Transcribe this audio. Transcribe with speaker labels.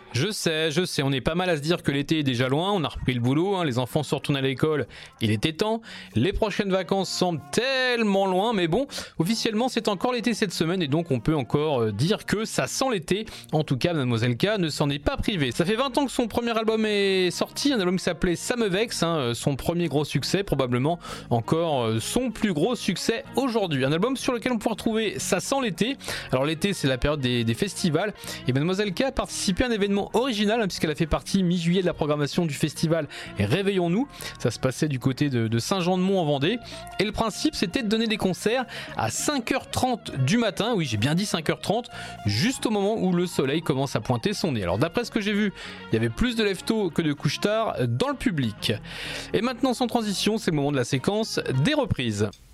Speaker 1: Je sais, on est pas mal à se dire que l'été est déjà loin, on a repris le boulot, hein, les enfants sont retournés à l'école, il était temps. Les prochaines vacances semblent tellement loin, mais bon, officiellement c'est encore l'été cette semaine et donc on peut encore dire que ça sent l'été. En tout cas, Mademoiselle K ne s'en est pas privée. Ça fait 20 ans que son premier album est sorti, un album qui s'appelait Ça me vexe, hein, son premier gros succès, probablement encore son plus gros succès aujourd'hui. Un album sur lequel on pourra retrouver Ça sent l'été. Alors l'été c'est la période des festivals et Mademoiselle K a participé à un événement original, hein, puisqu'elle a fait partie mi-juillet de la programmation du festival Réveillons-nous. Ça se passait du côté de Saint-Jean-de-Mont en Vendée et le principe c'était de donner des concerts à 5h30 du matin, oui j'ai bien dit 5h30, juste au moment où le soleil commence à pointer son nez. Alors d'après ce que j'ai vu, il y avait plus de lève-tôt que de couche-tard dans le public. Et maintenant sans transition, c'est le moment de la séquence des reprises.